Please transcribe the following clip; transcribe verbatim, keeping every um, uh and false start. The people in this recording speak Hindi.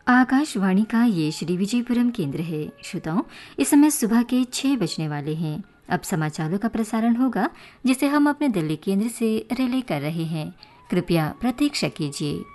आकाशवाणी का ये श्री विजयपुरम केंद्र है। श्रोताओं, इस समय सुबह के छह बजने वाले हैं। अब समाचारों का प्रसारण होगा, जिसे हम अपने दिल्ली केंद्र से रिले कर रहे हैं। कृपया प्रतीक्षा कीजिए।